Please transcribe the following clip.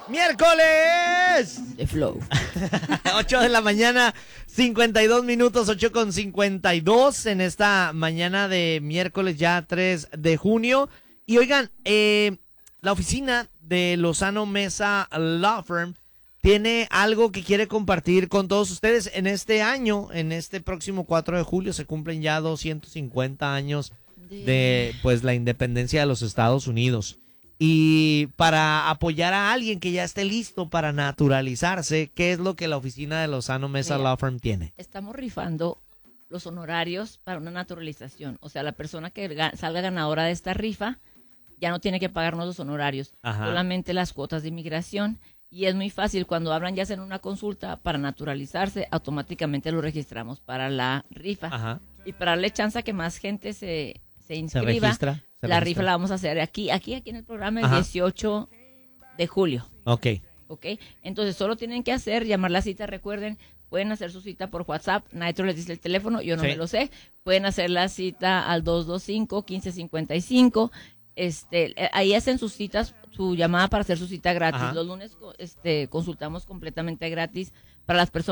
Miércoles de Flow. 8 de la mañana, 52 minutos, 8:52 en esta mañana de miércoles ya 3 de junio. Y oigan, la oficina de Lozano Mesa Law Firm tiene algo que quiere compartir con todos ustedes en este año. En este próximo 4 de julio se cumplen ya 250 años de pues la independencia de los Estados Unidos. Y para apoyar a alguien que ya esté listo para naturalizarse, ¿qué es lo que la oficina de Lozano Mesa Law Firm tiene? Estamos rifando los honorarios para una naturalización. O sea, la persona que salga ganadora de esta rifa ya no tiene que pagarnos los honorarios, solamente las cuotas de inmigración. Y es muy fácil, cuando hablan ya hacen una consulta para naturalizarse, automáticamente lo registramos para la rifa. Y para darle chance a que más gente se inscriba, la rifa la vamos a hacer aquí en el programa el 18 de julio. Ok. Entonces solo tienen que llamar la cita, recuerden, pueden hacer su cita por WhatsApp, Nitro les dice el teléfono, yo no me lo sé, pueden hacer la cita al 225-1555, ahí hacen sus citas, su llamada para hacer su cita gratis. Los lunes consultamos completamente gratis para las personas